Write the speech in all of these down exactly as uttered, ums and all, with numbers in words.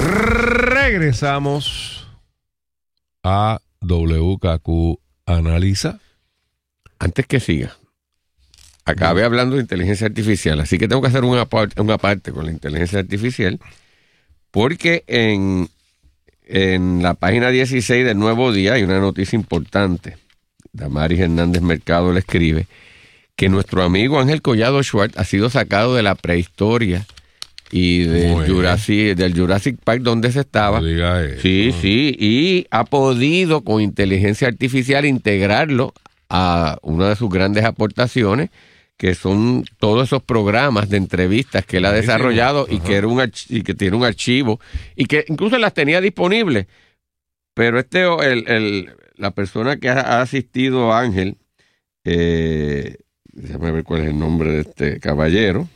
Regresamos a W K Q Analiza. Antes que siga, acabé no. hablando de inteligencia artificial, así que tengo que hacer una parte, una parte con la inteligencia artificial, porque en, en la página dieciséis del Nuevo Día hay una noticia importante. Damaris Hernández Mercado le escribe que nuestro amigo Ángel Collado Schwartz ha sido sacado de la prehistoria y del Jurassic, del Jurassic Park donde se estaba. No diga eso. Sí, sí, y ha podido con inteligencia artificial integrarlo a una de sus grandes aportaciones, que son todos esos programas de entrevistas que él ha desarrollado y que, era un arch- y que tiene un archivo y que incluso las tenía disponibles. Pero este, el, el, la persona que ha, ha asistido a Ángel, eh, déjame ver cuál es el nombre de este caballero.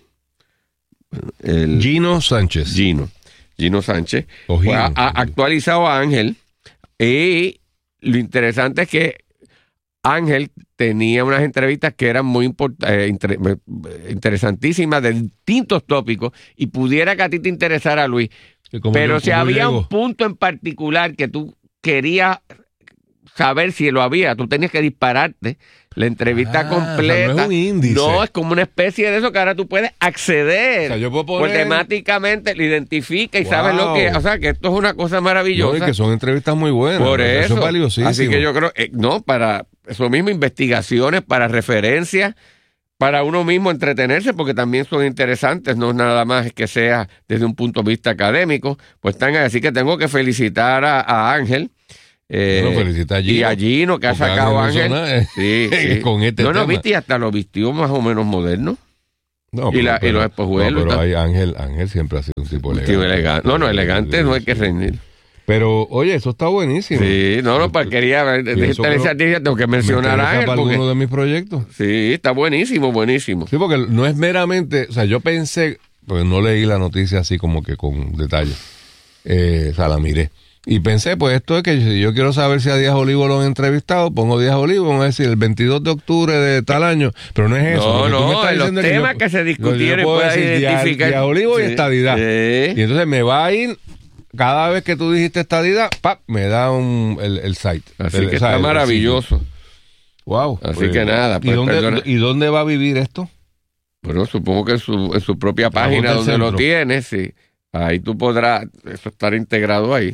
El, Gino Sánchez. Gino. Gino Sánchez. Pues ha, ha actualizado a Ángel y lo interesante es que Ángel tenía unas entrevistas que eran muy import- eh, inter- interesantísimas de distintos tópicos y pudiera que a ti te interesara, Luis. Pero yo, si había llego. un punto en particular que tú querías saber si lo había, tú tenías que dispararte la entrevista ah, completa. O sea, no es un índice. No, es como una especie de eso que ahora tú puedes acceder. O sea, yo puedo poner... Pues temáticamente lo identifica y wow. sabes lo que... O sea, que esto es una cosa maravillosa. No, y que son entrevistas muy buenas. Por eso. Eso es valiosísimo. Así que yo creo... Eh, no, para eso mismo, investigaciones, para referencias, para uno mismo entretenerse, porque también son interesantes, no nada más que sea desde un punto de vista académico. Pues están ahí. Así que tengo que felicitar a, a Ángel. Eh, bueno, felicita a Gino, y a Gino que ha sacado Ángel, Ángel sí, sí. con este no, tema. no, viste, y hasta lo vistió más o menos moderno. No, y, pero, la, pero, y los espejuelos. No, pero hay Ángel, Ángel siempre ha sido un tipo elegante. Tipo elegante. No, no, elegante no hay que reñir. Pero, oye, eso está buenísimo. Sí, no, no, para quería ver, tengo que mencionar a Ángel. Para porque, alguno de mis proyectos. Sí, está buenísimo, buenísimo. Sí, porque no es meramente, o sea, yo pensé, porque no leí la noticia así como que con detalle, eh, o sea, la miré. Y pensé, pues esto es que si yo quiero saber si a Díaz Olivo lo han entrevistado, pongo Díaz Olivo, vamos a decir el veintidós de octubre de tal año, pero no es eso. No, no, los temas que, yo, que se discutieron puedes identificar. Díaz Olivo sí, y estadidad. Sí. Y entonces me va a ir, cada vez que tú dijiste estadidad, ¡pap! Me da un, el, el site. Así el, que o sea, está el, maravilloso. El wow. Así pues, que nada. Pues, ¿y, dónde, ¿Y dónde va a vivir esto? Bueno, supongo que en su, en su propia página donde centro. Lo tienes, sí. Ahí tú podrás, eso estar integrado ahí.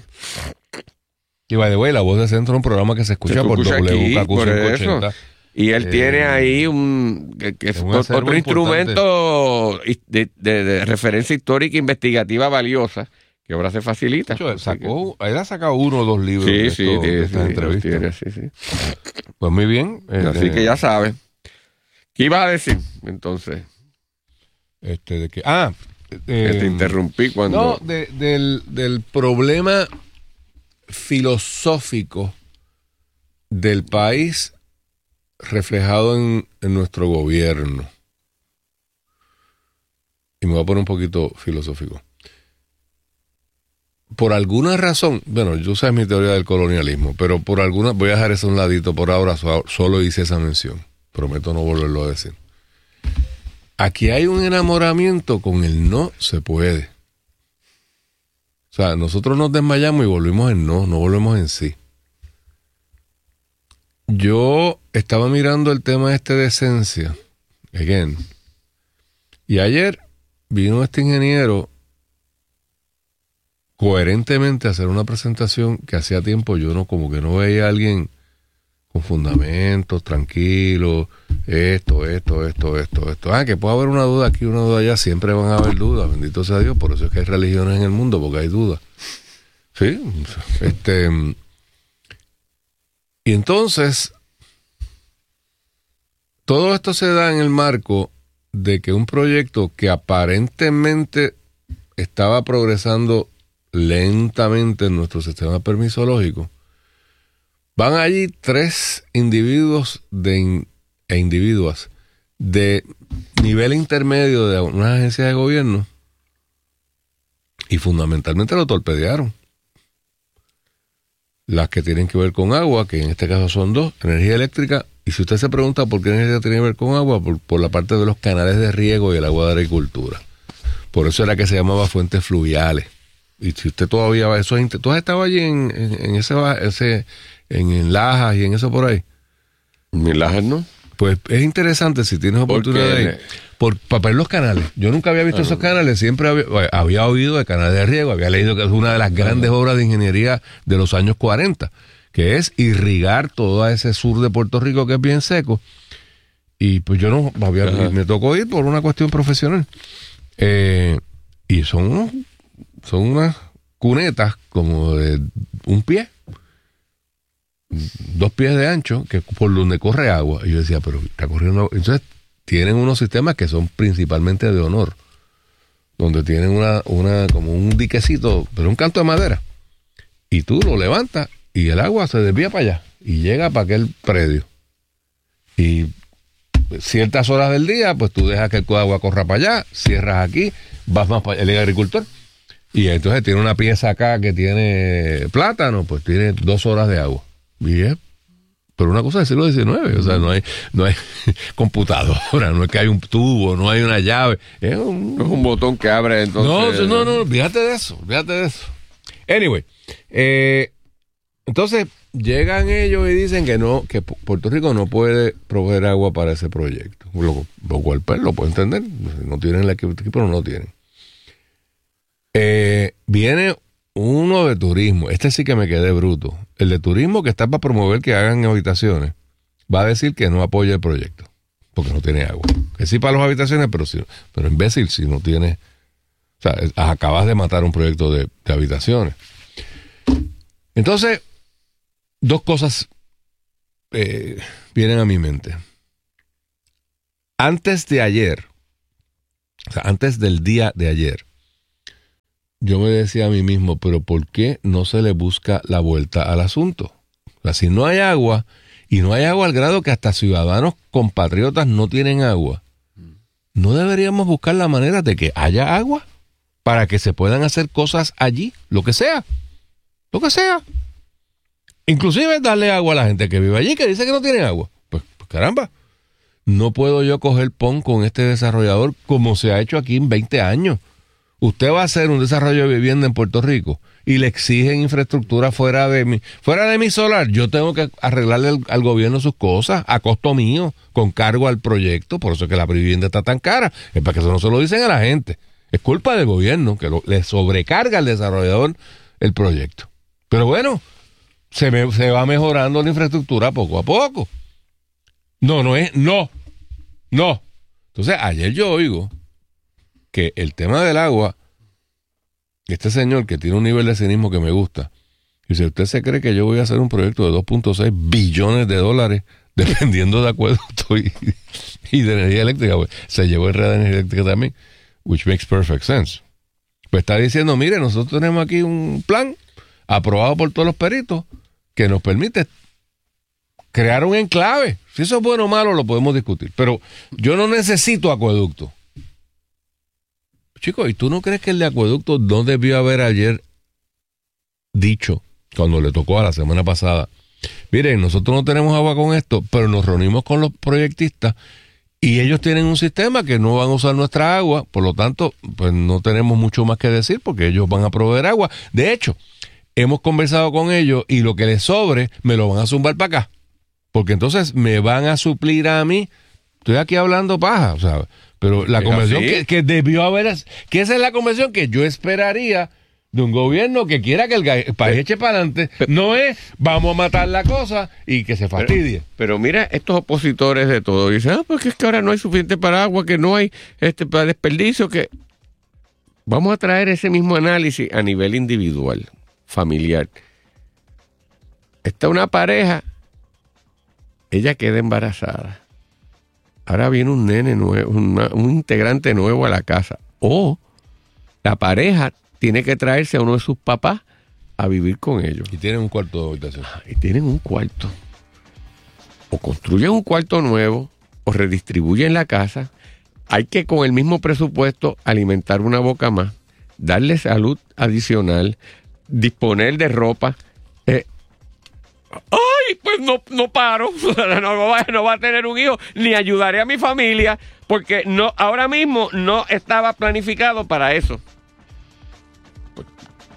Y by the way, La Voz de Centro es un programa que se escucha, se por W K Q ciento ochenta. Y él eh, tiene ahí un, que, que es un otro importante. Instrumento de, de, de referencia histórica e investigativa valiosa, que ahora se facilita. Hecho, sacó, él ha sacado uno o dos libros sí, de, sí, esto, sí, de estas sí, entrevistas. Tiene, sí, sí. Pues muy bien. Así eh, que ya sabes. ¿Qué ibas a decir, entonces? Este, de que, ah, eh, que te interrumpí cuando... No, de, del, del problema filosófico del país reflejado en, en nuestro gobierno. Y me voy a poner un poquito filosófico. Por alguna razón, bueno, yo sé mi teoría del colonialismo, pero por alguna, voy a dejar eso a un ladito por ahora, solo hice esa mención. Prometo no volverlo a decir. Aquí hay un enamoramiento con el no se puede. O sea, nosotros nos desmayamos y volvimos en no, no volvemos en sí. Yo estaba mirando el tema este de esencia, again, y ayer vino este ingeniero coherentemente a hacer una presentación que hacía tiempo yo no, como que no veía a alguien con fundamentos, tranquilo, esto, esto, esto, esto, esto. Ah, que puede haber una duda aquí, una duda allá, siempre van a haber dudas, bendito sea Dios, por eso es que hay religiones en el mundo, porque hay dudas. Sí, este... Y entonces, todo esto se da en el marco de que un proyecto que aparentemente estaba progresando lentamente en nuestro sistema permisológico, van allí tres individuos de in, e individuas de nivel intermedio de una agencia de gobierno y fundamentalmente lo torpedearon. Las que tienen que ver con agua, que en este caso son dos, energía eléctrica, y si usted se pregunta por qué energía tiene que ver con agua, por, por la parte de los canales de riego y el agua de agricultura. Por eso era que se llamaba fuentes fluviales. y si usted todavía va, eso es, tú has estado allí en, en, en ese, ese, en, en Lajas y en eso por ahí. En Lajas no. Pues es interesante si tienes oportunidad de ir, por, para ver los canales. Yo nunca había visto ah, esos no. canales, siempre había, había oído de canales de riego, había leído que es una de las grandes ah, no. obras de ingeniería de los años cuarenta, que es irrigar todo ese sur de Puerto Rico que es bien seco. Y pues yo no había, me tocó ir por una cuestión profesional. Eh, y son unos, son unas cunetas como de un pie, dos pies de ancho, que por donde corre agua. Y yo decía, pero está corriendo agua. Entonces tienen unos sistemas que son principalmente de honor, donde tienen una, una, como un diquecito, pero un canto de madera. Y tú lo levantas y el agua se desvía para allá y llega para aquel predio. Y ciertas horas del día, pues tú dejas que el agua corra para allá, cierras aquí, vas más para allá, el agricultor. Y entonces tiene una pieza acá que tiene plátano, pues tiene dos horas de agua. Y es, pero una cosa del siglo diecinueve, o sea, no hay, no hay computadora, no es que hay un tubo, no hay una llave, es un, es un botón que abre entonces. No, no, no, fíjate de eso, fíjate de eso. Anyway, eh, entonces llegan ellos y dicen que no, que Puerto Rico no puede proveer agua para ese proyecto, lo, lo cual pues lo puedo entender, no tienen el equipo, pero no lo tienen. Eh, viene uno de turismo, este sí que me quedé bruto. El de turismo, que está para promover que hagan habitaciones, va a decir que no apoya el proyecto, porque no tiene agua. Que sí para las habitaciones, pero sí, pero imbécil si no tiene, o sea, acabas de matar un proyecto de, de habitaciones. Entonces, dos cosas eh, vienen a mi mente. Antes de ayer, o sea, antes del día de ayer, yo me decía a mí mismo, pero ¿por qué no se le busca la vuelta al asunto? O sea, si no hay agua, y no hay agua al grado que hasta ciudadanos compatriotas no tienen agua, ¿no deberíamos buscar la manera de que haya agua para que se puedan hacer cosas allí? Lo que sea, lo que sea. Inclusive darle agua a la gente que vive allí, que dice que no tiene agua. Pues, pues caramba, no puedo yo coger pon con este desarrollador como se ha hecho aquí en veinte años. Usted va a hacer un desarrollo de vivienda en Puerto Rico y le exigen infraestructura fuera de mi, fuera de mi solar. Yo tengo que arreglarle al, al gobierno sus cosas a costo mío, con cargo al proyecto. Por eso es que la vivienda está tan cara. Es para que eso no se lo dicen a la gente. Es culpa del gobierno que lo, le sobrecarga al desarrollador el proyecto. Pero bueno, se, me, se va mejorando la infraestructura poco a poco. No, no es, no, no. Entonces, ayer yo oigo que el tema del agua, este señor que tiene un nivel de cinismo que me gusta, dice, ¿usted se cree que yo voy a hacer un proyecto de dos punto seis billones de dólares dependiendo de acueducto y, y de energía eléctrica? Pues, se llevó el red de energía eléctrica también, which makes perfect sense. Pues está diciendo, mire, nosotros tenemos aquí un plan aprobado por todos los peritos que nos permite crear un enclave. Si eso es bueno o malo lo podemos discutir, pero yo no necesito acueducto. Chicos, ¿y tú no crees que el de acueducto no debió haber ayer dicho, cuando le tocó a la semana pasada, miren, nosotros no tenemos agua con esto, pero nos reunimos con los proyectistas y ellos tienen un sistema que no van a usar nuestra agua, por lo tanto, pues no tenemos mucho más que decir porque ellos van a proveer agua. De hecho, hemos conversado con ellos y lo que les sobre me lo van a zumbar para acá, porque entonces me van a suplir a mí. Estoy aquí hablando paja, o sea, pero la convención que, que debió haber, que esa es la convención que yo esperaría de un gobierno que quiera que el, el país eche para adelante. No es vamos a matar la cosa y que se fastidie. Pero, pero mira, estos opositores de todo dicen, ah, porque es que ahora no hay suficiente para agua, que no hay este para desperdicio, que vamos a traer ese mismo análisis a nivel individual, familiar. Está una pareja, ella queda embarazada. Ahora viene un nene nuevo, una, un integrante nuevo a la casa. O la pareja tiene que traerse a uno de sus papás a vivir con ellos. Y tienen un cuarto de habitación. Ah, y tienen un cuarto. O construyen un cuarto nuevo, o redistribuyen la casa. Hay que con el mismo presupuesto alimentar una boca más, darle salud adicional, disponer de ropa. Eh, ¡Ay! Pues no, no paro, no va, no va a tener un hijo, ni ayudaré a mi familia, porque no, ahora mismo no estaba planificado para eso. Pues,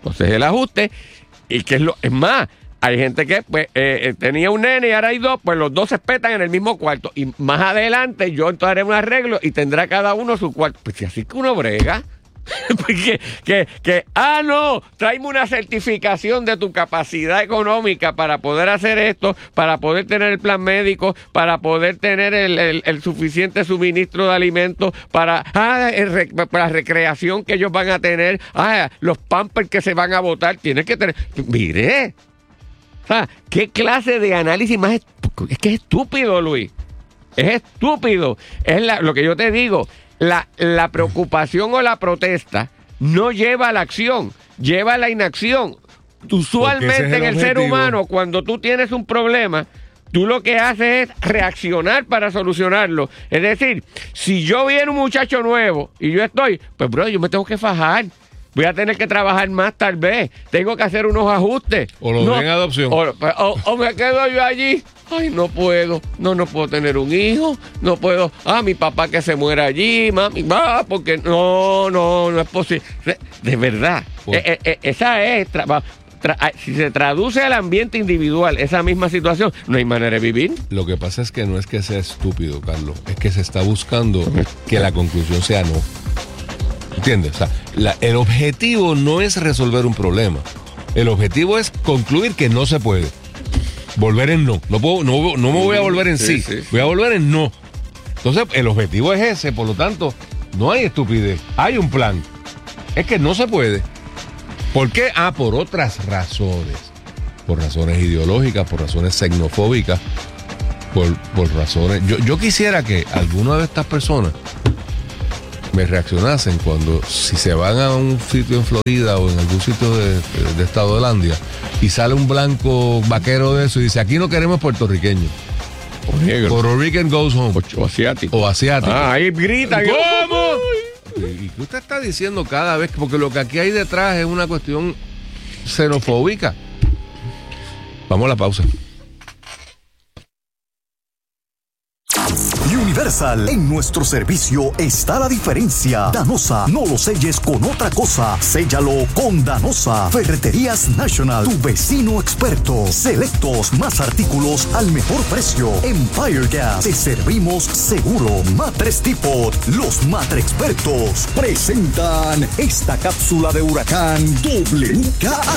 Entonces el ajuste, y que es lo, es más, hay gente que pues, eh, tenía un nene y ahora hay dos, pues los dos se espetan en el mismo cuarto. Y más adelante yo entonces haré un arreglo y tendrá cada uno su cuarto. Pues si así que uno brega. que, que, que, ah, no, tráeme una certificación de tu capacidad económica para poder hacer esto, para poder tener el plan médico, para poder tener el, el, el suficiente suministro de alimentos, para, ah, el, para la recreación que ellos van a tener, ah, los pampers que se van a botar, tienes que tener. Mire, o sea, ¿qué clase de análisis más? Es, es que es estúpido, Luis. Es estúpido. Es la, lo que yo te digo. La, la preocupación o la protesta no lleva a la acción, lleva a la inacción. Usualmente es en el objetivo. Ser humano, cuando tú tienes un problema, tú lo que haces es reaccionar para solucionarlo. Es decir, si yo viene un muchacho nuevo y yo estoy, pues bro, yo me tengo que fajar. Voy a tener que trabajar más tal vez. Tengo que hacer unos ajustes. O lo no, den adopción. O, o, o me quedo yo allí. Ay, no puedo. No, no puedo tener un hijo. No puedo. Ah, mi papá que se muera allí. Mami, ah, porque no, no, no es posible. De verdad. Pues, eh, eh, esa es... Tra, tra, si se traduce al ambiente individual esa misma situación, no hay manera de vivir. Lo que pasa es que no es que sea estúpido, Carlos. Es que se está buscando que la conclusión sea no. ¿Entiendes? O sea, la, el objetivo no es resolver un problema. El objetivo es concluir que no se puede. Volver en no. No, puedo, no, no me voy a volver en sí, sí. sí. Voy a volver en no. Entonces, el objetivo es ese. Por lo tanto, no hay estupidez. Hay un plan. Es que no se puede. ¿Por qué? Ah, por otras razones. Por razones ideológicas, por razones xenofóbicas, por, por razones... Yo, yo quisiera que alguna de estas personas me reaccionasen cuando, si se van a un sitio en Florida o en algún sitio de, de, de Estado de Landia y sale un blanco vaquero de eso y dice, aquí no queremos puertorriqueños. O negro. Puerto Rican goes home. O, o asiático. O asiático. Ah, ahí gritan. ¿Cómo? ¿Y qué usted está diciendo cada vez? Porque lo que aquí hay detrás es una cuestión xenofóbica. Vamos a la pausa. Universal, en nuestro servicio está la diferencia. Danosa, no lo selles con otra cosa, séllalo con Danosa. Ferreterías National, tu vecino experto. Selectos, más artículos al mejor precio. Empire Gas, te servimos seguro. Matres Depot, los Matre Expertos presentan esta cápsula de huracán W K A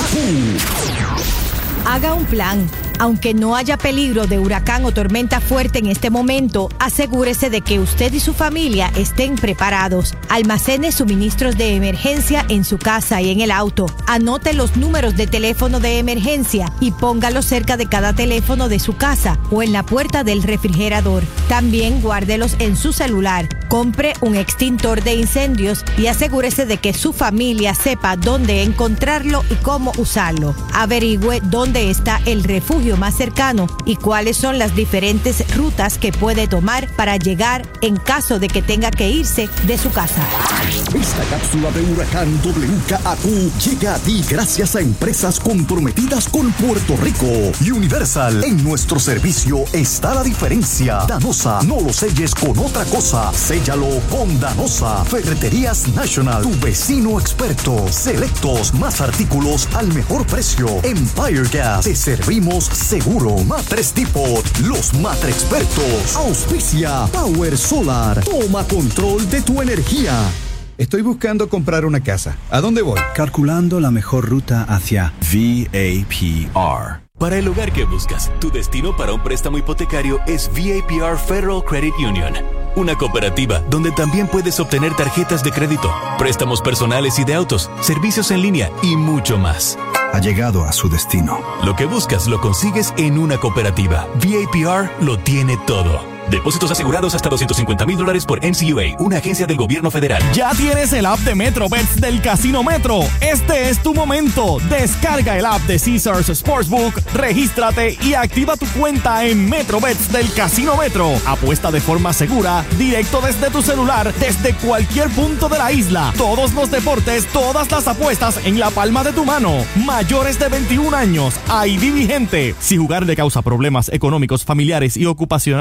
Q. Haga un plan. Aunque no haya peligro de huracán o tormenta fuerte en este momento, asegúrese de que usted y su familia estén preparados. Almacene suministros de emergencia en su casa y en el auto. Anote los números de teléfono de emergencia y póngalos cerca de cada teléfono de su casa o en la puerta del refrigerador. También guárdelos en su celular. Compre un extintor de incendios y asegúrese de que su familia sepa dónde encontrarlo y cómo usarlo. Averigüe dónde está el refugio más cercano y cuáles son las diferentes rutas que puede tomar para llegar en caso de que tenga que irse de su casa. Esta cápsula de huracán W K A Q llega a ti gracias a empresas comprometidas con Puerto Rico. Universal, en nuestro servicio está la diferencia. Danosa, no lo selles con otra cosa, séllalo con Danosa. Ferreterías National, tu vecino experto. Selectos, más artículos al mejor precio. Empire Gas, te servimos seguro. Matres Depot, los Matre Expertos. Auspicia Power Solar. Toma control de tu energía. Estoy buscando comprar una casa. ¿A dónde voy? Calculando la mejor ruta hacia V A P R. Para el hogar que buscas, tu destino para un préstamo hipotecario es V A P R Federal Credit Union. Una cooperativa donde también puedes obtener tarjetas de crédito, préstamos personales y de autos, servicios en línea y mucho más. Ha llegado a su destino. Lo que buscas lo consigues en una cooperativa. V A P R lo tiene todo. Depósitos asegurados hasta doscientos cincuenta mil dólares por N C U A, una agencia del gobierno federal. Ya tienes el app de MetroBets del Casino Metro. Este es tu momento. Descarga el app de Caesars Sportsbook, regístrate y activa tu cuenta en MetroBets del Casino Metro. Apuesta de forma segura, directo desde tu celular, desde cualquier punto de la isla. Todos los deportes, todas las apuestas en la palma de tu mano. Mayores de veintiún años, I D vigente. Si jugar le causa problemas económicos, familiares y ocupacionales, llame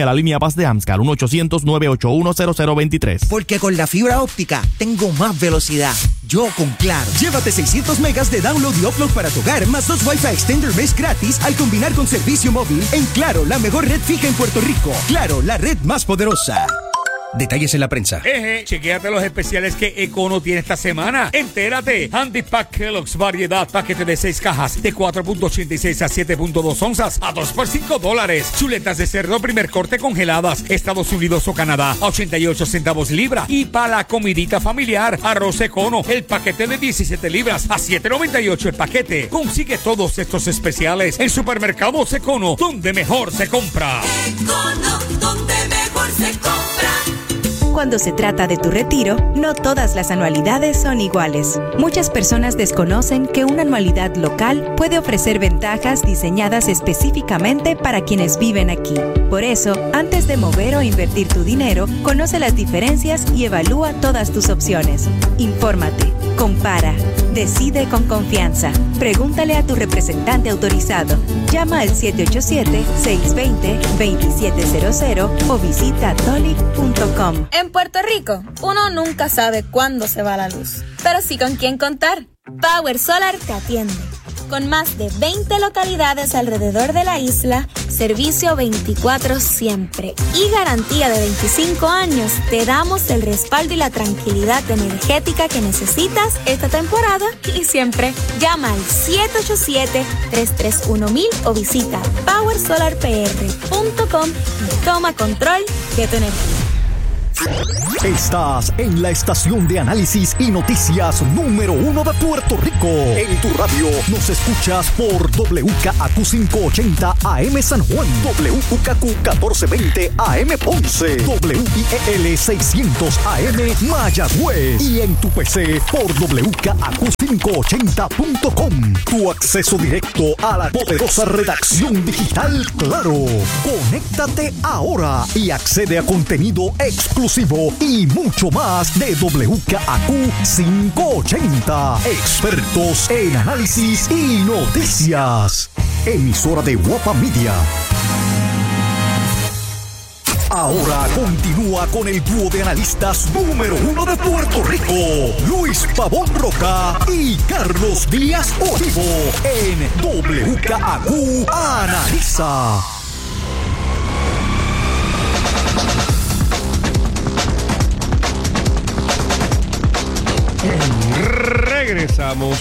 Llame a la línea Paz de AMSCAR, uno ochocientos, nueve ocho uno, cero cero dos tres. Porque con la fibra óptica tengo más velocidad. Yo con Claro. Llévate seiscientos megas de download y upload para tu hogar, más dos Wi-Fi Extender Mesh gratis al combinar con servicio móvil en Claro, la mejor red fija en Puerto Rico. Claro, la red más poderosa. Detalles en la prensa. Eje, chequéate los especiales que Econo tiene esta semana. Entérate. Handy Pack Kellogg's Variedad, paquete de seis cajas de cuatro punto ochenta y seis a siete punto dos onzas a dos por cinco dólares. Chuletas de cerdo primer corte congeladas, Estados Unidos o Canadá, a ochenta y ocho centavos libra. Y para la comidita familiar, arroz Econo, el paquete de diecisiete libras a siete noventa y ocho el paquete. Consigue todos estos especiales en Supermercados Econo, donde mejor se compra. Econo, donde mejor se compra. Cuando se trata de tu retiro, no todas las anualidades son iguales. Muchas personas desconocen que una anualidad local puede ofrecer ventajas diseñadas específicamente para quienes viven aquí. Por eso, antes de mover o invertir tu dinero, conoce las diferencias y evalúa todas tus opciones. Infórmate, compara, decide con confianza. Pregúntale a tu representante autorizado. Llama al siete ocho siete, seis dos cero, dos siete cero cero o visita dolic punto com. En Puerto Rico, uno nunca sabe cuándo se va la luz, pero sí con quién contar. Power Solar te atiende. Con más de veinte localidades alrededor de la isla, servicio veinticuatro siempre y garantía de veinticinco años, te damos el respaldo y la tranquilidad energética que necesitas esta temporada y siempre. Llama al siete ocho siete, tres tres uno mil o visita power solar p r punto com y toma control de tu energía. Estás en la estación de análisis y noticias número uno de Puerto Rico. En tu radio nos escuchas por W K A Q quinientos ochenta A M San Juan, W K Q catorce veinte A M Ponce, W I E L seiscientos A M Mayagüez y en tu P C por W K A Q quinientos ochenta punto com. Tu acceso directo a la poderosa redacción digital Claro. Conéctate ahora y accede a contenido exclusivo y mucho más de W K A Q quinientos ochenta. Expertos en análisis y noticias. Emisora de Guapa Media. Ahora continúa con el dúo de analistas número uno de Puerto Rico, Luis Pavón Roca y Carlos Díaz Olivo, en W K A Q Analiza. Regresamos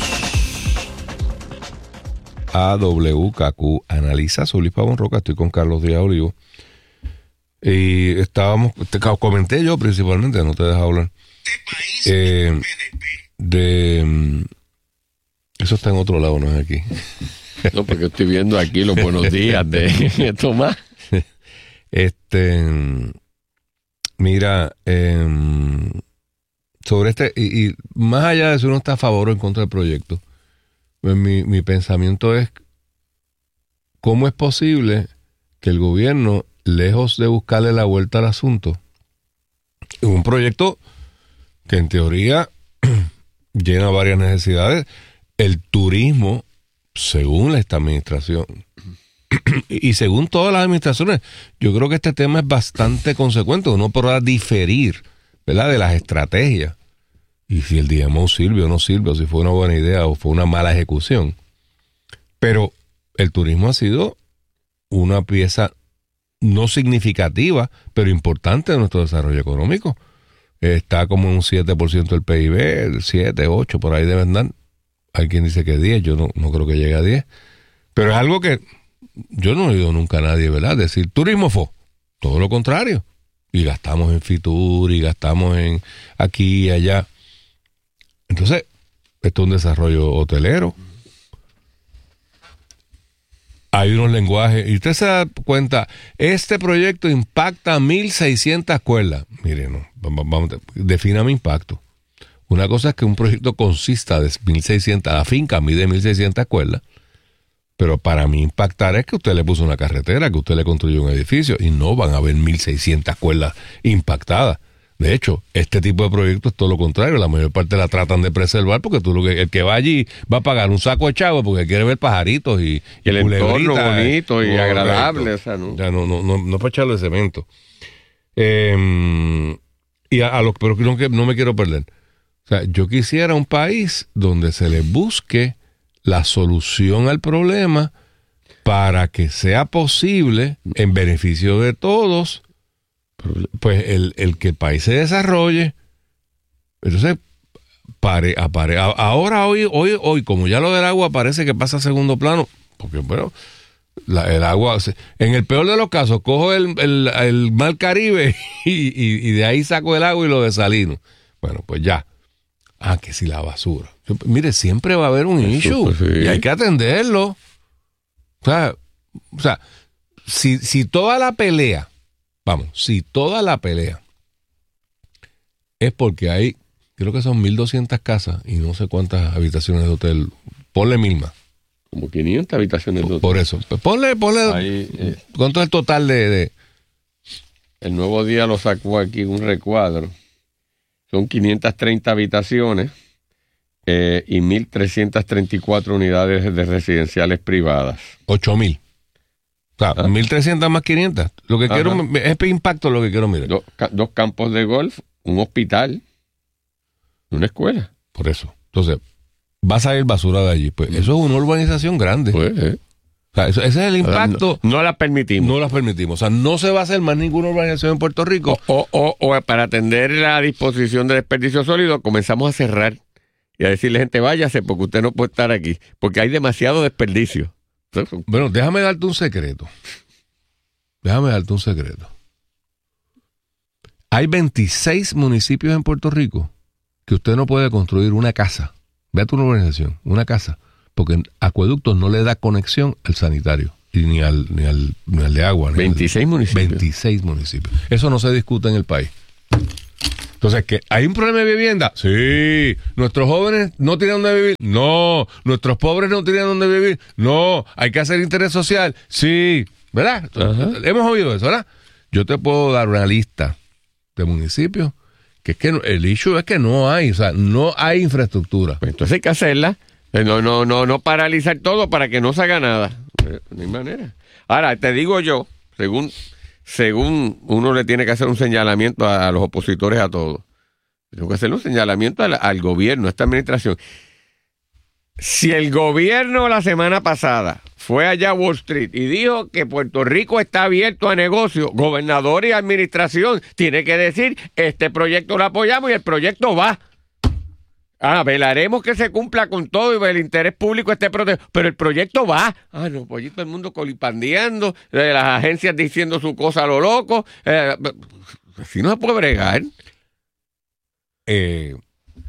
a W K Q Analiza. Soy Luis Pavón Roca, estoy con Carlos Díaz Olivo. Y estábamos, te comenté yo principalmente, no te dejo hablar. Eh, de eso está en otro lado, no es aquí. No, porque estoy viendo aquí los buenos días de Tomás. Este, mira, eh, sobre este, y, y más allá de si uno está a favor o en contra del proyecto, pues mi, mi pensamiento es cómo es posible que el gobierno, lejos de buscarle la vuelta al asunto, un proyecto que en teoría llena varias necesidades, el turismo, según esta administración y según todas las administraciones, yo creo que este tema es bastante consecuente. Uno podrá diferir, ¿verdad?, de las estrategias y si el D M O sirve o no sirve, o si fue una buena idea o fue una mala ejecución, pero el turismo ha sido una pieza no significativa, pero importante de nuestro desarrollo económico. Está como en un siete por ciento del P I B, el siete, ocho, por ahí debe andar. Hay quien dice que diez, yo no, no creo que llegue a diez. Pero es algo que yo no he oído nunca a nadie, ¿verdad?, decir turismo fue. Todo lo contrario. Y gastamos en Fitur, y gastamos en aquí y allá. Entonces, esto es un desarrollo hotelero. Hay unos lenguajes, y usted se da cuenta, este proyecto impacta a mil seiscientas escuelas. Mire, no, vamos, vamos, defina mi impacto. Una cosa es que un proyecto consista de mil seiscientas, la finca mide mil seiscientas escuelas, pero para mí impactar es que usted le puso una carretera, que usted le construyó un edificio, y no van a haber mil seiscientas escuelas impactadas. De hecho, este tipo de proyectos es todo lo contrario. La mayor parte la tratan de preservar porque tú lo que el que va allí va a pagar un saco de chavo porque quiere ver pajaritos y, y el entorno bonito y correcto. agradable. O sea, ¿no? Ya no, no, no, no para echarle cemento. Eh, y a, a los, pero no, no me quiero perder. O sea, yo quisiera un país donde se le busque la solución al problema para que sea posible, en beneficio de todos, pues el, el que el país se desarrolle. Entonces, pare, apare, ahora, hoy, hoy, hoy, como ya lo del agua parece que pasa a segundo plano, porque bueno, la, el agua, en el peor de los casos, cojo el, el, el mar Caribe y, y, y de ahí saco el agua y lo desalino. Bueno, pues ya. Ah, que si la basura. Yo, mire, siempre va a haber un issue sí. y hay que atenderlo. O sea, o sea si, si toda la pelea, vamos, si toda la pelea es porque hay, creo que son mil doscientas casas y no sé cuántas habitaciones de hotel, ponle mil más. Como quinientas habitaciones de hotel. Por eso, pues ponle, ponle, Ahí, eh, ¿cuánto es el total de, de...? El Nuevo Día lo sacó aquí un recuadro. Son quinientas treinta habitaciones eh, y mil trescientas treinta y cuatro unidades de residenciales privadas. ocho mil. O sea, ¿Ah? mil trescientas más quinientas. Lo que Ajá. quiero es impacto lo que quiero mirar. Do, ca, dos campos de golf, un hospital, una escuela. Por eso. Entonces, va a salir basura de allí. Pues eso es una urbanización grande. Pues, eh. O sea, eso, ese es el impacto. No, no la permitimos. No la permitimos. O sea, no se va a hacer más ninguna urbanización en Puerto Rico. O, o, o para atender la disposición de desperdicio sólido, comenzamos a cerrar y a decirle a la gente, váyase porque usted no puede estar aquí, porque hay demasiado desperdicio. Bueno, déjame darte un secreto. Déjame darte un secreto. Hay veintiséis municipios en Puerto Rico que usted no puede construir una casa. Ve a tu urbanización, una casa. Porque Acueductos no le da conexión al sanitario, y ni al, ni al, ni al de agua. Ni veintiséis al, municipios. veintiséis municipios. Eso no se discute en el país. Entonces, ¿que hay un problema de vivienda? Sí. ¿Nuestros jóvenes no tienen dónde vivir? No. ¿Nuestros pobres no tienen dónde vivir? No. ¿Hay que hacer interés social? Sí. ¿Verdad? Ajá. Hemos oído eso, ¿verdad? Yo te puedo dar una lista de municipios que es que el issue es que no hay, o sea, no hay infraestructura. Pues entonces hay que hacerla. No, no, no, no paralizar todo para que no se haga nada. No hay manera. Ahora, te digo yo, según, según uno le tiene que hacer un señalamiento a, a los opositores a todo. Tengo que hacer un señalamiento al, al gobierno, a esta administración. Si el gobierno la semana pasada fue allá a Wall Street y dijo que Puerto Rico está abierto a negocio, gobernador y administración tiene que decir, este proyecto lo apoyamos y el proyecto va. Ah, velaremos que se cumpla con todo y el interés público esté protegido. Pero el proyecto va. Ah, no, pues allí todo el mundo colipandeando, eh, las agencias diciendo su cosa a lo loco. Eh, así no se puede bregar. Eh,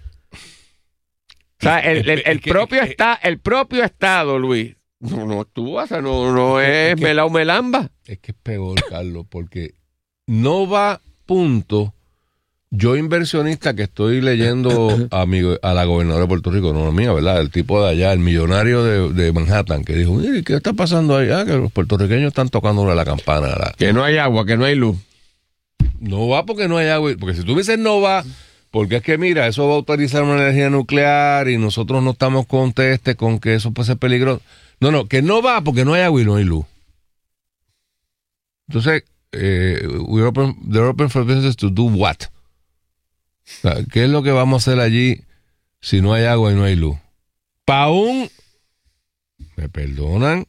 o sea, el, el, el, propio está, el propio Estado, Luis, no, no actúa, o sea, no, no es, es que, melao melamba. Es que es peor, Carlos, porque no va punto... Yo, inversionista que estoy leyendo a, mi, a la gobernadora de Puerto Rico, no la mía, ¿verdad? El tipo de allá, el millonario de, de Manhattan, que dijo, mire, ¿qué está pasando ahí? Ah, que los puertorriqueños están tocándole la campana. La... Que no hay agua, que no hay luz. No va porque no hay agua. Porque si tú dices no va, porque es que mira, eso va a autorizar una energía nuclear y nosotros no estamos contestes con que eso puede ser peligroso. No, no, que no va porque no hay agua y no hay luz. Entonces, eh, we're open, they're open for business to do what? O sea, ¿qué es lo que vamos a hacer allí si no hay agua y no hay luz? Pa' un, me perdonan,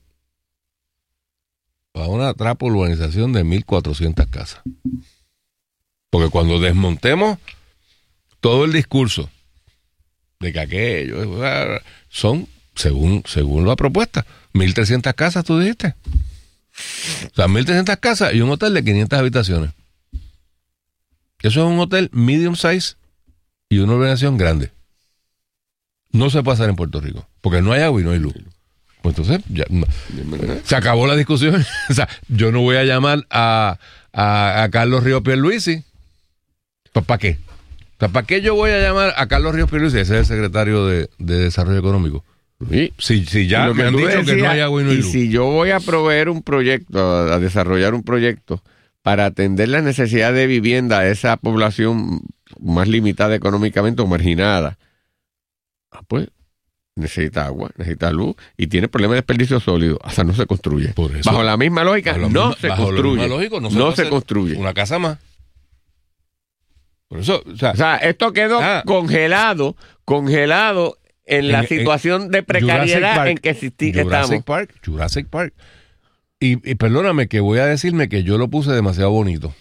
para una trapo urbanización de mil cuatrocientas casas. Porque cuando desmontemos todo el discurso de que aquello son, según, según la propuesta, mil trescientas casas, tú dijiste. O sea, mil trescientas casas y un hotel de quinientas habitaciones. Eso es un hotel medium size y una urbanización grande. No se puede hacer en Puerto Rico, porque no hay agua y no hay luz. Pues entonces, ya, no, se acabó la discusión. O sea, yo no voy a llamar a, a, a Carlos Ríos Pierluisi. ¿Para qué? O sea, ¿para qué yo voy a llamar a Carlos Ríos Pierluisi? Ese es el secretario de, de Desarrollo Económico. Sí, si, si ya me han dicho decías, que no hay agua y no hay luz. Y si yo voy a proveer un proyecto, a, a desarrollar un proyecto para atender la necesidad de vivienda a esa población más limitada económicamente o marginada, ah, pues necesita agua, necesita luz y tiene problemas de desperdicio sólido. Hasta no se construye. Por eso, bajo la misma lógica, bajo no misma, se bajo construye. La misma lógica, no se, no se construye. Una casa más. Por eso, o sea, o sea esto quedó ah, congelado, congelado en, en la situación en, de precariedad Park, en que existí, Jurassic estamos. Park, Jurassic Park. Y, y perdóname que voy a decirme que yo lo puse demasiado bonito.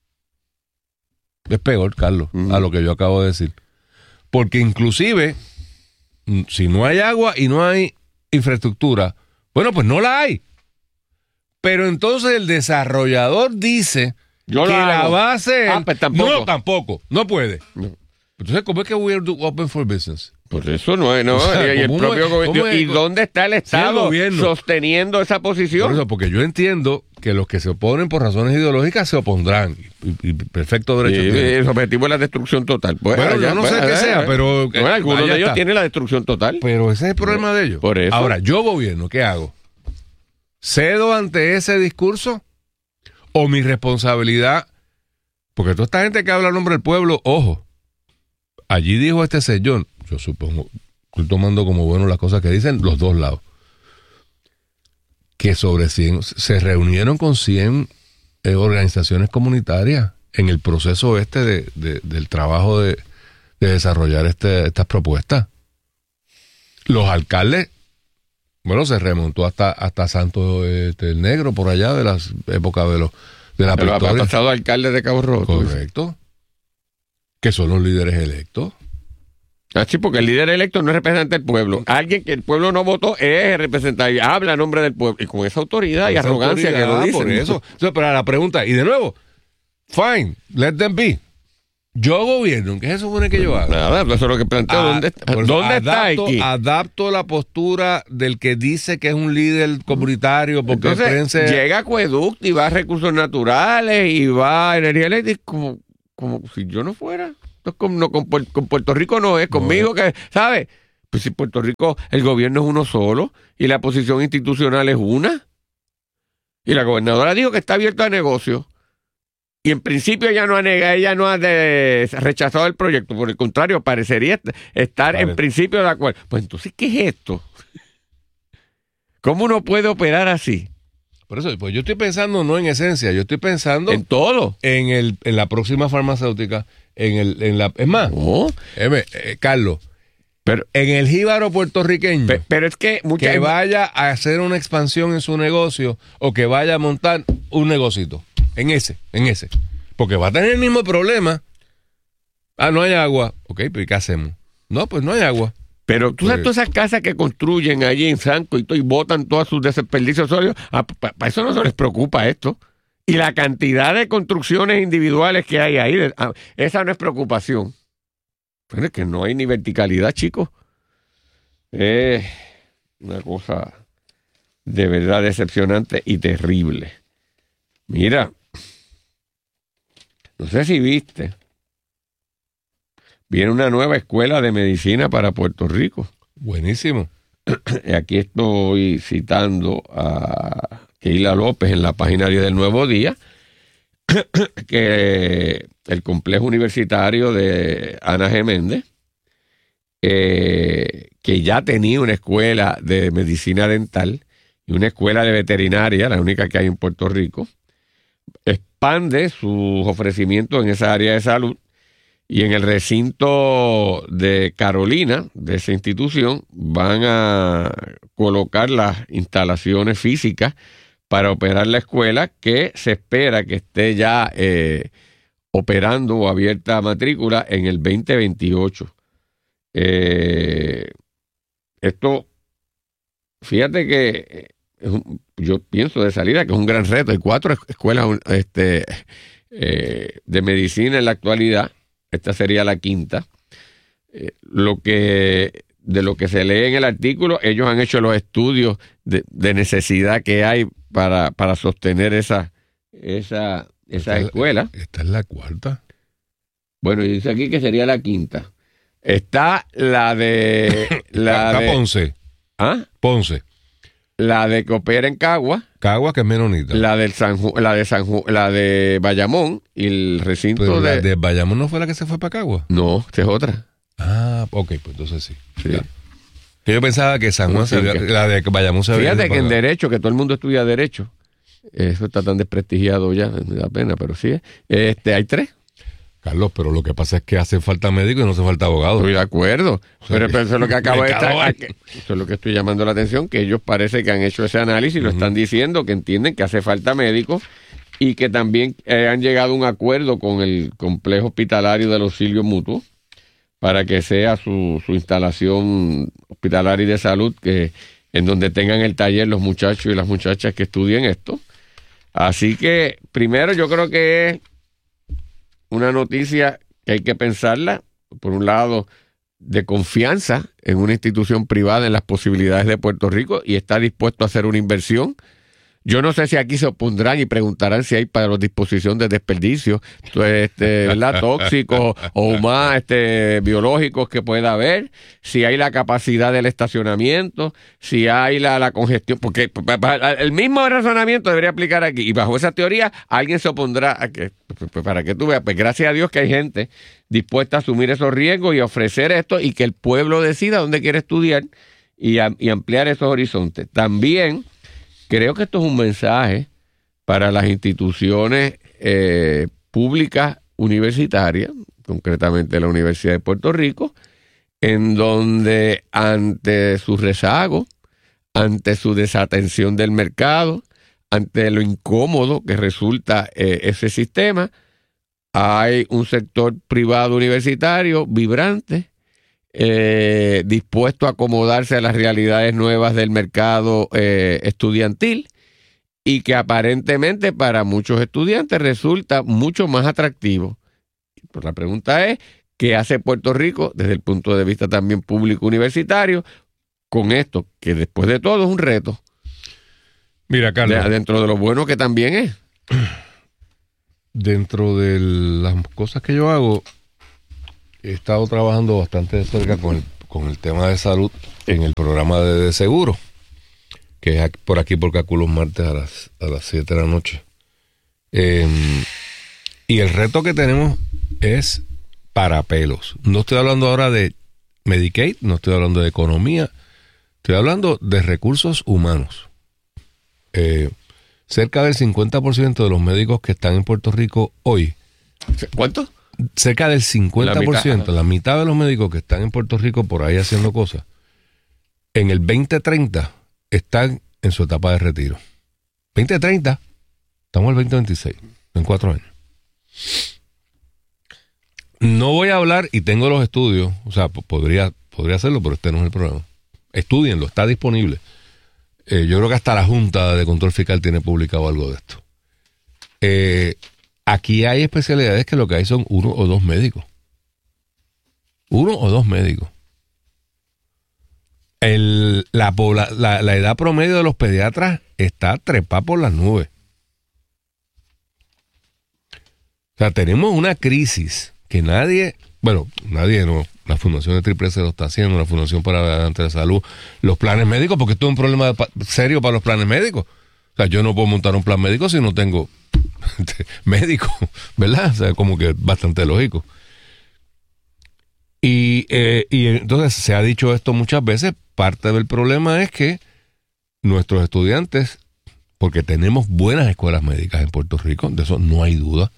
Es peor, Carlos, uh-huh. a lo que yo acabo de decir. Porque inclusive, si no hay agua y no hay infraestructura, bueno, pues no la hay. Pero entonces el desarrollador dice yo que la, la va a hacer. Ah, pues tampoco. No, tampoco. No puede. No. Entonces, ¿cómo es que we are open for business? Por eso no es, no. O sea, y el propio gobierno. ¿Y dónde está el Estado el sosteniendo esa posición? Por eso, porque yo entiendo que los que se oponen por razones ideológicas se opondrán. Y, y perfecto derecho. Y el objetivo es la destrucción total. Pues, bueno, allá, yo no pues, sé qué sea, pero. Bueno, eh, algunos de ellos está. tienen la destrucción total. Pero ese es el problema de ellos. Por eso. Ahora, yo gobierno, ¿qué hago? ¿Cedo ante ese discurso? ¿O mi responsabilidad? Porque toda esta gente que habla en nombre del pueblo, ojo. Allí dijo este señor, yo supongo, estoy tomando como bueno las cosas que dicen los dos lados, que sobre cien, se reunieron con cien eh, organizaciones comunitarias en el proceso este de, de, del trabajo de, de desarrollar este, estas propuestas. Los alcaldes, bueno, se remontó hasta, hasta Santo este, el Negro, por allá de las épocas de, los, de la Pero ha pasado alcalde de Cabo Rojo. Correcto. Que son los líderes electos. Ah, sí, porque el líder electo no es representante del pueblo. Alguien que el pueblo no votó es representante, habla a nombre del pueblo. Y con esa autoridad y esa arrogancia autoridad, que lo dicen. Por eso. Entonces, pero la pregunta, y de nuevo, fine, let them be. Yo gobierno, ¿qué se supone que yo haga? Nada, eso es lo que planteo. Ah, ¿Dónde, ¿dónde adapto, está aquí? Adapto la postura del que dice que es un líder comunitario. Porque Entonces, prensa... llega acueducto y va a recursos naturales y va a energía eléctrica como... como si yo no fuera. No, con, no, con, con Puerto Rico no es, conmigo no. que, ¿sabes? Pues si Puerto Rico, el gobierno es uno solo y la posición institucional es una. Y la gobernadora dijo que está abierta a negocio. Y en principio ella no ha negado, ella no ha de, rechazado el proyecto. Por el contrario, parecería estar vale. en principio de acuerdo. Pues entonces, ¿qué es esto? ¿Cómo uno puede operar así? Por eso, pues yo estoy pensando no en esencia, yo estoy pensando en todo, en el en la próxima farmacéutica, en el en la es más, no. eh, eh, Carlos, pero en el jíbaro puertorriqueño, pero, pero es que mucha que vaya a hacer una expansión en su negocio o que vaya a montar un negocito, en ese, en ese, porque va a tener el mismo problema. Ah, no hay agua, ok, pero ¿qué hacemos? No, pues no hay agua. Pero tú sabes todas esas casas que construyen allí en Sanco y, todo, y botan todos sus desperdicios sólidos, ah, para pa eso no se les preocupa esto. Y la cantidad de construcciones individuales que hay ahí, ah, esa no es preocupación. Pero es que no hay ni verticalidad, chicos. Es una cosa de verdad decepcionante y terrible. Mira, no sé si viste. Viene una nueva escuela de medicina para Puerto Rico. Buenísimo. Aquí estoy citando a Keila López en la página del Nuevo Día, que el complejo universitario de Ana G. Méndez, eh, que ya tenía una escuela de medicina dental y una escuela de veterinaria, la única que hay en Puerto Rico, expande sus ofrecimientos en esa área de salud. Y en el recinto de Carolina, de esa institución, van a colocar las instalaciones físicas para operar la escuela, que se espera que esté ya eh, operando o abierta a matrícula en el veinte veintiocho. Eh, esto, fíjate que es un, yo pienso de salida que es un gran reto. Hay cuatro escuelas este, eh, de medicina en la actualidad. Esta sería la quinta. Eh, lo que de lo que se lee en el artículo, ellos han hecho los estudios de, de necesidad que hay para, para sostener esa, esa, esa esta escuela. Es, esta es la cuarta. Bueno, y dice aquí que sería la quinta. Está la de... la está de, Ponce. ¿Ah? Ponce. la de que opera en Cagua. Cagua, que es menonita. La del San Ju- la de San Ju- la de Bayamón y el recinto Pero de... la de Bayamón no fue la que se fue para Cagua. No, esta es otra. Ah, ok, pues entonces sí. Sí. Ya. Que yo pensaba que San Juan, Sí, se había- que- la de Bayamón se había Fíjate ido que en para acá. Derecho, que todo el mundo estudia Derecho, eso está tan desprestigiado ya, me da pena, pero sí. Este, hay tres. Carlos, pero lo que pasa es que hace falta médico y no hace falta abogado. Estoy de acuerdo. Pero, pero eso es lo que acabo de Mercado estar. hay. que- Eso es lo que estoy llamando la atención, que ellos parece que han hecho ese análisis y lo están diciendo, que entienden que hace falta médicos y que también eh, han llegado a un acuerdo con el complejo hospitalario del auxilio mutuo para que sea su, su instalación hospitalaria y de salud, que en donde tengan el taller los muchachos y las muchachas que estudien esto. Así que, primero, yo creo que es una noticia que hay que pensarla, por un lado, de confianza en una institución privada en las posibilidades de Puerto Rico y está dispuesto a hacer una inversión. Yo no sé si aquí se opondrán y preguntarán si hay para los disposición de desperdicio, este, ¿verdad? tóxicos o más este, biológicos que pueda haber, si hay la capacidad del estacionamiento, si hay la, la congestión, porque pa- pa- el mismo razonamiento debería aplicar aquí. Y bajo esa teoría, alguien se opondrá a que, para que tú veas, pues gracias a Dios que hay gente dispuesta a asumir esos riesgos y a ofrecer esto y que el pueblo decida dónde quiere estudiar y, a- y ampliar esos horizontes. También creo que esto es un mensaje para las instituciones eh, públicas universitarias, concretamente la Universidad de Puerto Rico, en donde ante su rezago, ante su desatención del mercado, ante lo incómodo que resulta eh, ese sistema, hay un sector privado universitario vibrante, Eh, dispuesto a acomodarse a las realidades nuevas del mercado eh, estudiantil y que aparentemente para muchos estudiantes resulta mucho más atractivo. Pues la pregunta es, ¿qué hace Puerto Rico desde el punto de vista también público universitario con esto? Que después de todo es un reto. Mira, Carlos. De- dentro de lo bueno que también es. Dentro de las cosas que yo hago, he estado trabajando bastante de cerca con el, con el tema de salud en el programa de, de seguro, que es aquí- por aquí por Cacu los martes a las, a las siete de la noche. Eh, y el reto que tenemos es para pelos. No estoy hablando ahora de Medicaid, no estoy hablando de economía, estoy hablando de recursos humanos. Eh, cerca del cincuenta por ciento de los médicos que están en Puerto Rico hoy. ¿Cuánto? Cerca del cincuenta por ciento, la mitad, la mitad de los médicos que están en Puerto Rico por ahí haciendo cosas, en el veinte treinta están en su etapa de retiro. veinte treinta, estamos en el veinte veintiséis, en cuatro años. No voy a hablar, y tengo los estudios, o sea, p- podría, podría hacerlo, pero este no es el problema. Estúdienlo, está disponible. Eh, yo creo que hasta la Junta de Control Fiscal tiene publicado algo de esto. Eh, aquí hay especialidades que lo que hay son uno o dos médicos. Uno o dos médicos. El, la, pobla, la, la edad promedio de los pediatras está trepada por las nubes. O sea, tenemos una crisis que nadie, bueno, nadie no, la Fundación de Triple C lo está haciendo, la Fundación para Adelante de Salud, los planes médicos, porque esto es un problema pa- serio para los planes médicos. O sea, yo no puedo montar un plan médico si no tengo médico, ¿verdad? O sea, como que bastante lógico. Y, eh, y entonces se ha dicho esto muchas veces, parte del problema es que nuestros estudiantes, porque tenemos buenas escuelas médicas en Puerto Rico, de eso no hay duda,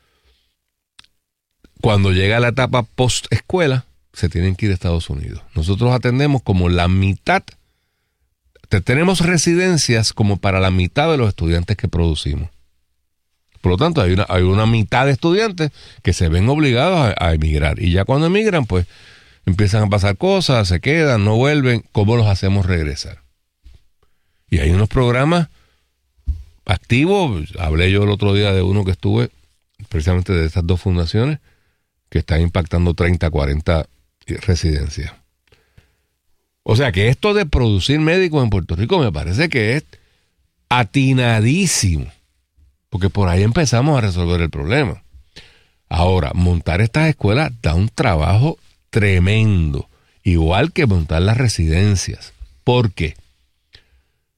cuando llega la etapa post-escuela, se tienen que ir a Estados Unidos. Nosotros atendemos como la mitad, te- tenemos residencias como para la mitad de los estudiantes que producimos. Por lo tanto, hay una, hay una mitad de estudiantes que se ven obligados a, a emigrar. Y ya cuando emigran, pues empiezan a pasar cosas, se quedan, no vuelven. ¿Cómo los hacemos regresar? Y hay unos programas activos. Hablé yo el otro día de uno que estuve, precisamente de estas dos fundaciones, que están impactando treinta, cuarenta residencias. O sea que esto de producir médicos en Puerto Rico me parece que es atinadísimo. Porque por ahí empezamos a resolver el problema. Ahora, montar estas escuelas da un trabajo tremendo. Igual que montar las residencias. ¿Por qué?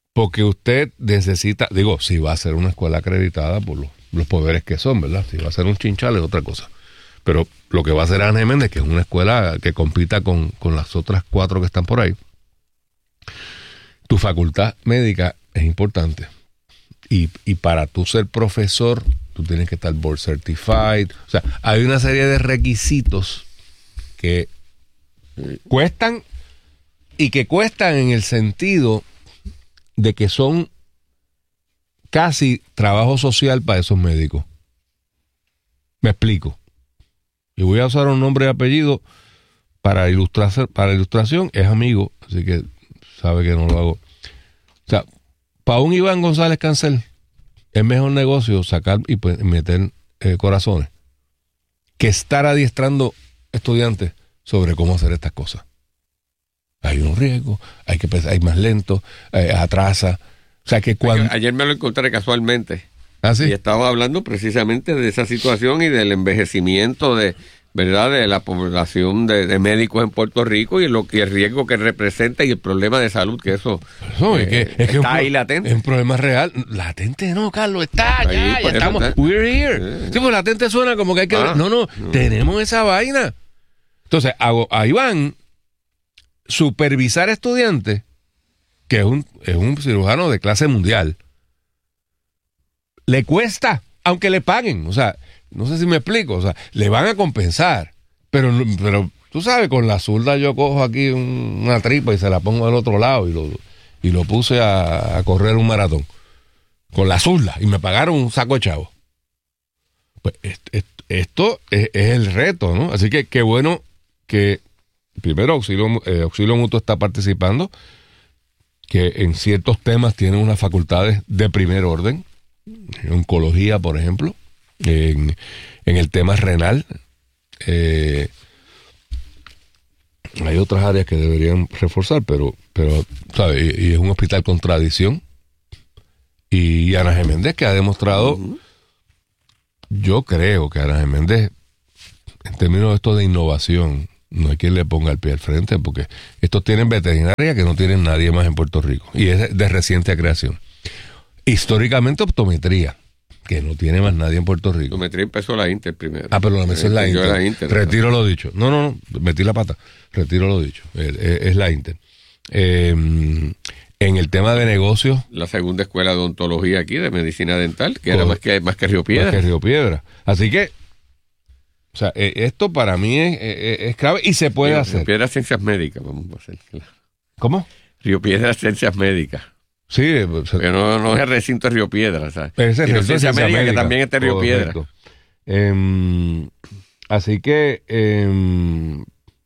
Porque usted necesita, digo, si va a ser una escuela acreditada por los, los poderes que son, ¿verdad? Si va a ser un chinchal es otra cosa. Pero lo que va a hacer Ana Geméndez, que es una escuela que compita con, con las otras cuatro que están por ahí, tu facultad médica es importante. Y, y para tú ser profesor, tú tienes que estar board certified. O sea, hay una serie de requisitos que cuestan y que cuestan en el sentido de que son casi trabajo social para esos médicos. Me explico. Y voy a usar un nombre y apellido para ilustrar, para ilustración. Es amigo, así que sabe que no lo hago. O sea, para un Iván González Cancel es mejor negocio sacar y pues, meter eh, corazones que estar adiestrando estudiantes sobre cómo hacer estas cosas. Hay unos riesgos, hay que pensar, hay más lento, eh, atrasa. O sea que cuando... Ayer me lo encontré casualmente. ¿Ah, sí? Y estaba hablando precisamente de esa situación y del envejecimiento de, ¿verdad?, de la población de, de médicos en Puerto Rico y lo que el riesgo que representa y el problema de salud que eso, no, eh, es que, es está que un, ahí latente. Es un problema real. Latente no, Carlos, está Ahí, ya, ya pues, estamos. está. We're here. Sí. Sí, pues latente suena como que hay que... Ah, no, no, no, tenemos esa vaina. Entonces, a, a Iván supervisar estudiantes, que es un, es un cirujano de clase mundial, le cuesta, aunque le paguen. O sea, no sé si me explico. O sea, le van a compensar. Pero, pero tú sabes, con la zurda yo cojo aquí un, una tripa y se la pongo del otro lado y lo, y lo puse a, a correr un maratón. Con la zurda. Y me pagaron un saco de chavo. Pues esto, esto es, es el reto, ¿no? Así que qué bueno que primero Auxilio, eh, Auxilio Mutuo está participando, que en ciertos temas tiene unas facultades de primer orden, en oncología, por ejemplo, en, en el tema renal. Eh, hay otras áreas que deberían reforzar, pero, pero ¿sabes? Y, y es un hospital con tradición. Y Ana Geméndez, que ha demostrado, uh-huh. yo creo que Ana Geméndez, en términos de esto de innovación, no hay quien le ponga el pie al frente, porque estos tienen veterinaria que no tienen nadie más en Puerto Rico, y es de reciente creación. Históricamente optometría, que no tiene más nadie en Puerto Rico. Optometría empezó la Inter primero. Ah, pero la empezó en la Inter. la Inter. Retiro ¿no? lo dicho. No, no, no, metí la pata. Retiro lo dicho. Es, es, es la Inter. Eh, en el tema de negocios. La segunda escuela de odontología aquí, de medicina dental, que era más que, más que Río Piedra. Más que Río Piedra. Así que, o sea, eh, esto para mí es, es, es clave y se puede Río, hacer. Río Piedra Ciencias Médicas, vamos a hacer. Claro. ¿Cómo? Río Piedra Ciencias Médicas. Sí, o sea, pero no, no es el recinto de Río Piedra, ¿sabes? Pero ese es el Ciencias Médicas, que también está en Río Piedra. Eh, así que, eh,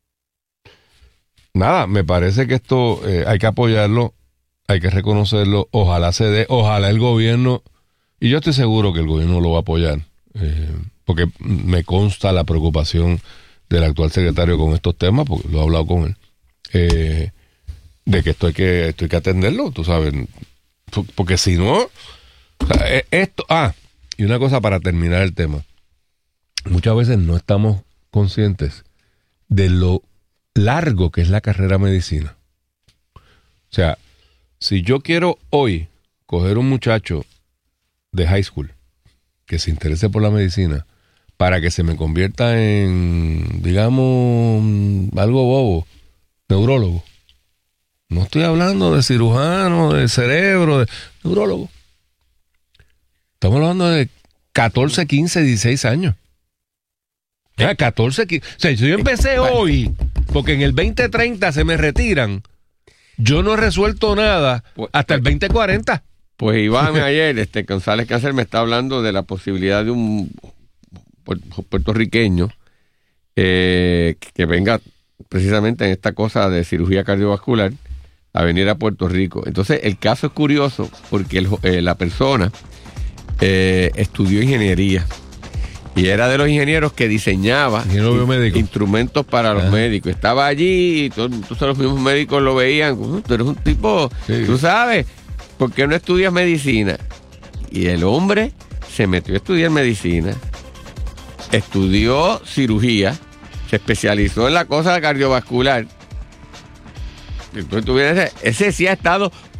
nada, me parece que esto eh, hay que apoyarlo, hay que reconocerlo, ojalá se dé, ojalá el gobierno, y yo estoy seguro que el gobierno lo va a apoyar, eh, porque me consta la preocupación del actual secretario con estos temas, porque lo he hablado con él, eh, de que esto hay que, esto hay que atenderlo, tú sabes, porque si no, o sea, esto, ah, y una cosa para terminar el tema, muchas veces no estamos conscientes de lo largo que es la carrera de medicina. O sea, si yo quiero hoy coger un muchacho de high school que se interese por la medicina para que se me convierta en, digamos, algo bobo, neurólogo. No estoy hablando de cirujano, de cerebro, de neurólogo. Estamos hablando de catorce, quince, dieciséis años. Ya, catorce, quince. O sea, si yo empecé hoy, porque en el veinte treinta se me retiran, yo no he resuelto nada hasta el veinte cuarenta. Pues Iván ayer, este González Cáncer me está hablando de la posibilidad de un puertorriqueño eh, que venga precisamente en esta cosa de cirugía cardiovascular a venir a Puerto Rico. Entonces el caso es curioso porque el, eh, la persona eh, estudió ingeniería y era de los ingenieros que diseñaba in, instrumentos para los ah. médicos. Estaba allí y todos, todos los mismos médicos lo veían. Uh, tú eres un tipo, sí. Tú sabes, ¿por qué no estudias medicina? Y el hombre se metió a estudiar medicina, estudió cirugía, se especializó en la cosa cardiovascular. Entonces, ese, ese sí ha estado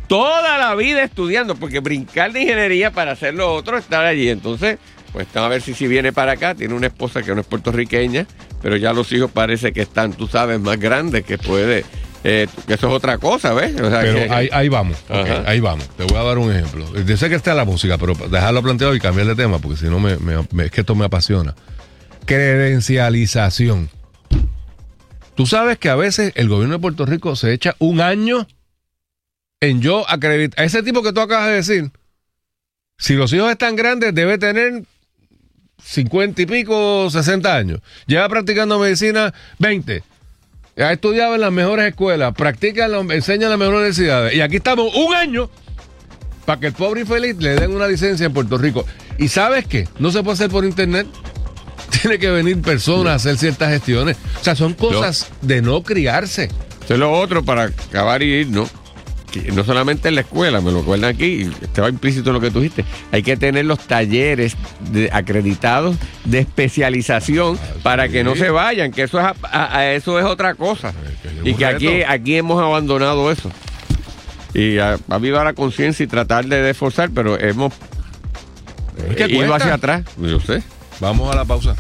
toda la vida estudiando, porque brincar de ingeniería para hacer lo otro, estar allí. Entonces, pues a ver si, si viene para acá. Tiene una esposa que no es puertorriqueña, pero ya los hijos parece que están, tú sabes, más grandes, que puede, eh, que eso es otra cosa, ¿ves? O sea, pero que, ahí, ahí vamos, okay, ahí vamos. Te voy a dar un ejemplo. Yo sé que está la música, pero dejarlo planteado y cambiar de tema, porque si no, me, me, me, es que esto me apasiona. Credencialización. Tú sabes que a veces el gobierno de Puerto Rico se echa un año en yo acreditar. Ese tipo que tú acabas de decir, si los hijos están grandes, debe tener cincuenta y pico, sesenta años. Lleva practicando medicina veinte. Ha estudiado en las mejores escuelas, practica, enseña en las mejores universidades. Y aquí estamos un año para que el pobre infeliz le den una licencia en Puerto Rico. ¿Y sabes qué? No se puede hacer por internet. Tiene que venir personas a hacer ciertas gestiones. O sea, son cosas Yo, de no criarse. Eso es lo otro para acabar y ir, ¿no? Que no solamente en la escuela, me lo acuerdan aquí, estaba implícito en lo que tú dijiste. Hay que tener los talleres de, acreditados de especialización ah, para sí. que no se vayan, que eso es, a, a, eso es otra cosa. Que y que aquí, aquí hemos abandonado eso. Y ha, ha habido la conciencia y tratar de esforzar, pero hemos es que ido hacia atrás. Yo sé. Vamos a la pausa.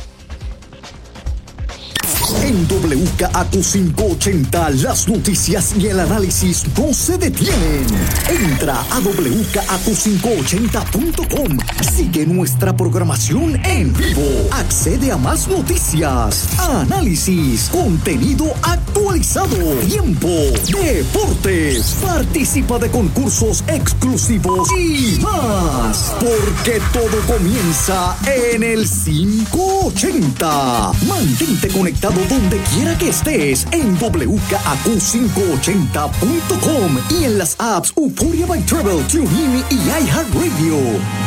En W K A Q quinientos ochenta, las noticias y el análisis no se detienen. Entra a w k a q quinientos ochenta punto com. Sigue nuestra programación en vivo. Accede a más noticias, análisis, contenido actualizado, tiempo, deportes. Participa de concursos exclusivos y más. Porque todo comienza en el quinientos ochenta. Mantente conectado donde quiera que estés en w k a q quinientos ochenta punto com y en las apps Euphoria by Travel, TuneIn y iHeartRadio.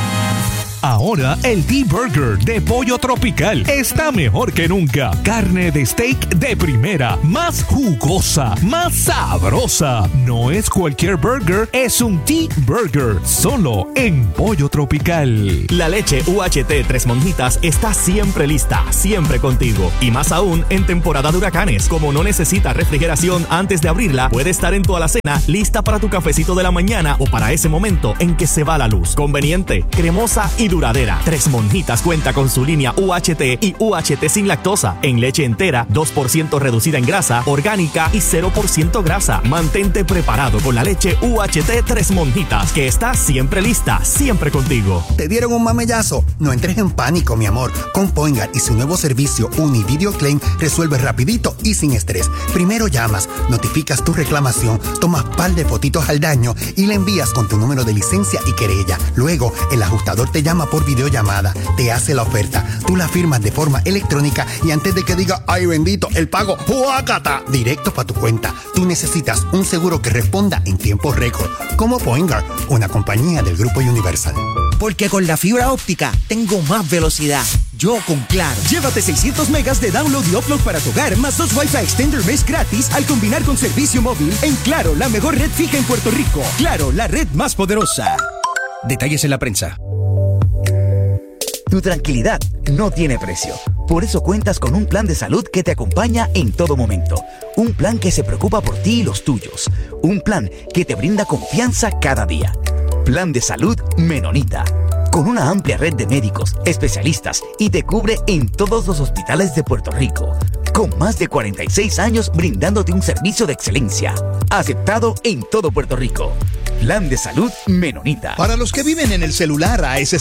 Ahora el T-Burger de Pollo Tropical está mejor que nunca. Carne de steak de primera, más jugosa, más sabrosa. No es cualquier burger, es un T-Burger, solo en Pollo Tropical. La leche U H T Tres Monjitas está siempre lista, siempre contigo. Y más aún en temporada de huracanes. Como no necesita refrigeración antes de abrirla, puede estar en tu alacena lista para tu cafecito de la mañana o para ese momento en que se va la luz. Conveniente, cremosa y duradera. Tres Monjitas cuenta con su línea U H T y U H T sin lactosa, en leche entera, dos por ciento reducida en grasa, orgánica y cero por ciento grasa. Mantente preparado con la leche U H T Tres Monjitas, que está siempre lista, siempre contigo. ¿Te dieron un mamellazo? No entres en pánico, mi amor. Con Poingar y su nuevo servicio Univideo Claim, resuelves rapidito y sin estrés. Primero llamas, notificas tu reclamación, tomas par de fotitos al daño y le envías con tu número de licencia y querella. Luego, el ajustador te llama por videollamada, te hace la oferta, tú la firmas de forma electrónica y antes de que diga, ay bendito, el pago, ¡huácata!, directo para tu cuenta. Tú necesitas un seguro que responda en tiempo récord, como Poingar, una compañía del Grupo Universal. Porque con la fibra óptica tengo más velocidad. Yo con Claro. Llévate seiscientos megas de download y upload para tu hogar, más dos Wi-Fi Extender Mesh gratis al combinar con servicio móvil en Claro, la mejor red fija en Puerto Rico. Claro, la red más poderosa. Detalles en la prensa. Tu tranquilidad no tiene precio. Por eso cuentas con un plan de salud que te acompaña en todo momento. Un plan que se preocupa por ti y los tuyos. Un plan que te brinda confianza cada día. Plan de salud Menonita. Con una amplia red de médicos, especialistas y te cubre en todos los hospitales de Puerto Rico. Con más de cuarenta y seis años brindándote un servicio de excelencia. Aceptado en todo Puerto Rico. Plan de salud Menonita. Para los que viven en el celular A S